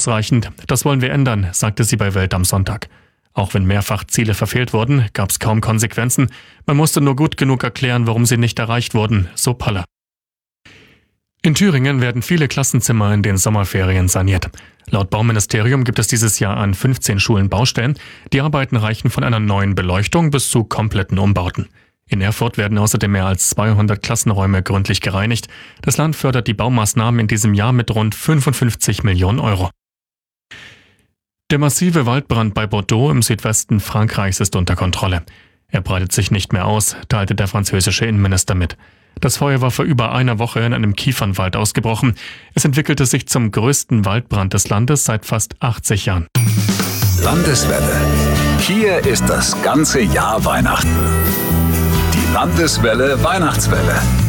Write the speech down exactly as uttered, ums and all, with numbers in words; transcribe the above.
ausreichend. Das wollen wir ändern, sagte sie bei Welt am Sonntag. Auch wenn mehrfach Ziele verfehlt wurden, gab es kaum Konsequenzen. Man musste nur gut genug erklären, warum sie nicht erreicht wurden, so Paller. In Thüringen werden viele Klassenzimmer in den Sommerferien saniert. Laut Bauministerium gibt es dieses Jahr an fünfzehn Schulen Baustellen. Die Arbeiten reichen von einer neuen Beleuchtung bis zu kompletten Umbauten. In Erfurt werden außerdem mehr als zweihundert Klassenräume gründlich gereinigt. Das Land fördert die Baumaßnahmen in diesem Jahr mit rund fünfundfünfzig Millionen Euro. Der massive Waldbrand bei Bordeaux im Südwesten Frankreichs ist unter Kontrolle. Er breitet sich nicht mehr aus, teilte der französische Innenminister mit. Das Feuer war vor über einer Woche in einem Kiefernwald ausgebrochen. Es entwickelte sich zum größten Waldbrand des Landes seit fast achtzig Jahren. Landeswelle. Hier ist das ganze Jahr Weihnachten. Die Landeswelle Weihnachtswelle.